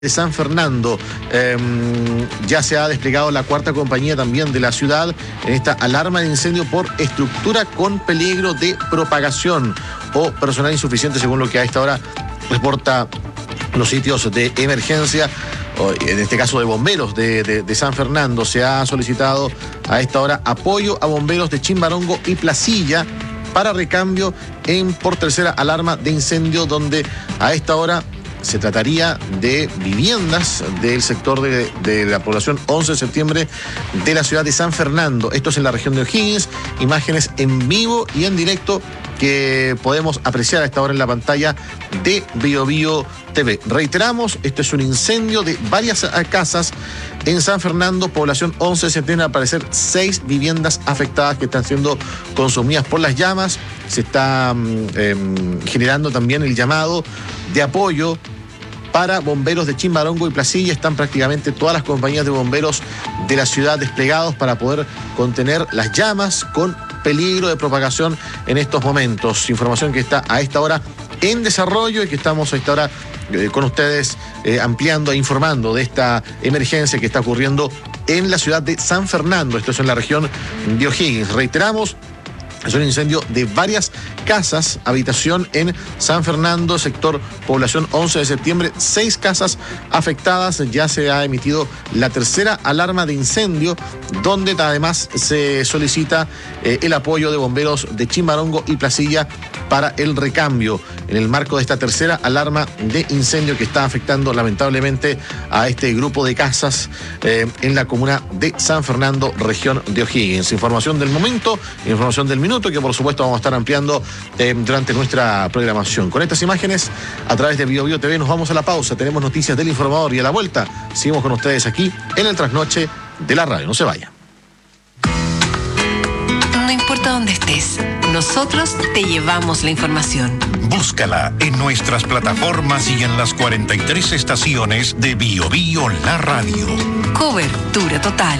de San Fernando. Ya se ha desplegado la cuarta compañía también de la ciudad en esta alarma de incendio por estructura con peligro de propagación o personal insuficiente, según lo que a esta hora reporta los sitios de emergencia, en este caso de bomberos de San Fernando. Se ha solicitado a esta hora apoyo a bomberos de Chimbarongo y Placilla para recambio por tercera alarma de incendio, donde a esta hora se trataría de viviendas del sector de la población 11 de septiembre de la ciudad de San Fernando. Esto es en la región de O'Higgins. Imágenes en vivo y en directo que podemos apreciar a esta hora en la pantalla de BioBio TV. Reiteramos, esto es un incendio de varias casas en San Fernando, población 11 de septiembre. Al parecer 6 viviendas afectadas que están siendo consumidas por las llamas. Se está generando también el llamado de apoyo para bomberos de Chimbarongo y Placilla. Están prácticamente todas las compañías de bomberos de la ciudad desplegados para poder contener las llamas con peligro de propagación en estos momentos. Información que está a esta hora en desarrollo y que estamos a esta hora con ustedes ampliando e informando de esta emergencia que está ocurriendo en la ciudad de San Fernando. Esto es en la región de O'Higgins. Reiteramos, es un incendio de varias casas, habitación en San Fernando, sector población 11 de septiembre, 6 casas afectadas. Ya se ha emitido la tercera alarma de incendio, donde además se solicita el apoyo de bomberos de Chimbarongo y Placilla para el recambio en el marco de esta tercera alarma de incendio que está afectando lamentablemente a este grupo de casas en la comuna de San Fernando, región de O'Higgins. Información del momento, información del minuto, que por supuesto vamos a estar ampliando durante nuestra programación. Con estas imágenes, a través de BioBio TV, nos vamos a la pausa. Tenemos noticias del informador y a la vuelta seguimos con ustedes aquí en el trasnoche de la radio. No se vaya. No importa dónde estés, nosotros te llevamos la información. Búscala en nuestras plataformas y en las 43 estaciones de BioBio La Radio. Cobertura total.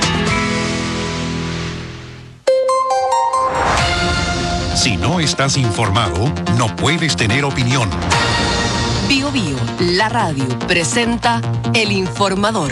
Si no estás informado, no puedes tener opinión. BioBio La Radio presenta El Informador.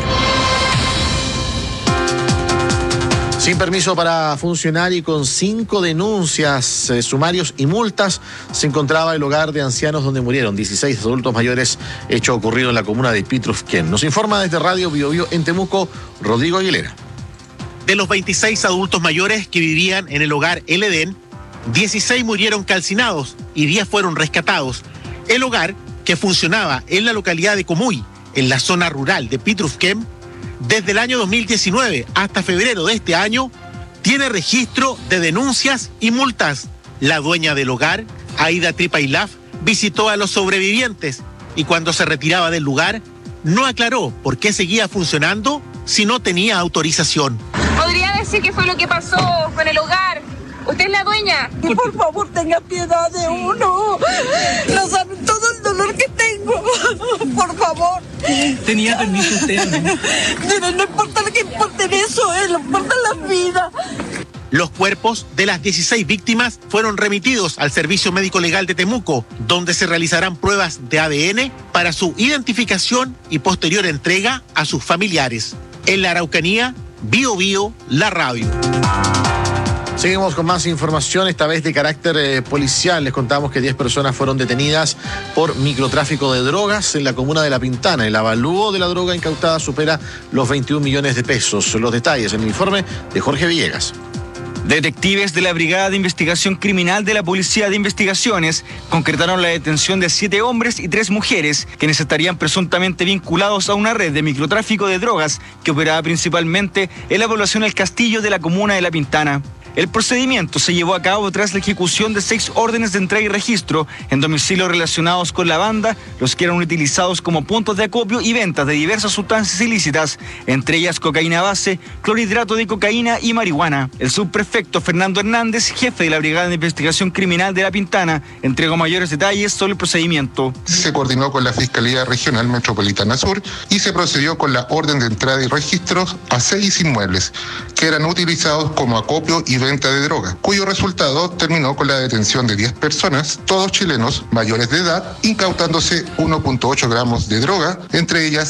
Sin permiso para funcionar y con 5 denuncias, sumarios y multas, se encontraba el hogar de ancianos donde murieron 16 adultos mayores, hecho ocurrido en la comuna de Pitrufquén. Nos informa desde Radio BioBio en Temuco, Rodrigo Aguilera. De los 26 adultos mayores que vivían en el hogar El Edén, 16 murieron calcinados y 10 fueron rescatados. El hogar, que funcionaba en la localidad de Comuy, en la zona rural de Pitrufquén, desde el año 2019 hasta febrero de este año, tiene registro de denuncias y multas. La dueña del hogar, Aida Tripailaf, visitó a los sobrevivientes y cuando se retiraba del lugar, no aclaró por qué seguía funcionando si no tenía autorización. ¿Podría decir qué fue lo que pasó con el hogar? ¿Usted es la dueña? Y por favor tenga piedad de uno. No saben todo el dolor que tengo. Por favor. ¿Tenía permiso usted, no? Pero no importa lo que importa en eso, no importa la vida. Los cuerpos de las 16 víctimas fueron remitidos al Servicio Médico Legal de Temuco, donde se realizarán pruebas de ADN para su identificación y posterior entrega a sus familiares. En la Araucanía, BioBio La Radio. Seguimos con más información, esta vez de carácter policial. Les contamos que 10 personas fueron detenidas por microtráfico de drogas en la comuna de La Pintana. El avalúo de la droga incautada supera los 21 millones de pesos. Los detalles en el informe de Jorge Villegas. Detectives de la Brigada de Investigación Criminal de la Policía de Investigaciones concretaron la detención de 7 hombres y 3 mujeres, quienes estarían presuntamente vinculados a una red de microtráfico de drogas que operaba principalmente en la población El Castillo de la comuna de La Pintana. El procedimiento se llevó a cabo tras la ejecución de 6 órdenes de entrega y registro en domicilios relacionados con la banda, los que eran utilizados como puntos de acopio y ventas de diversas sustancias ilícitas, entre ellas cocaína base, clorhidrato de cocaína y marihuana. El subprefecto Fernando Hernández, jefe de la Brigada de Investigación Criminal de La Pintana, entregó mayores detalles sobre el procedimiento. Se coordinó con la Fiscalía Regional Metropolitana Sur y se procedió con la orden de entrada y registros a 6 inmuebles que eran utilizados como acopio y venta de droga, cuyo resultado terminó con la detención de 10 personas, todos chilenos mayores de edad, incautándose 1.8 gramos de droga, entre ellas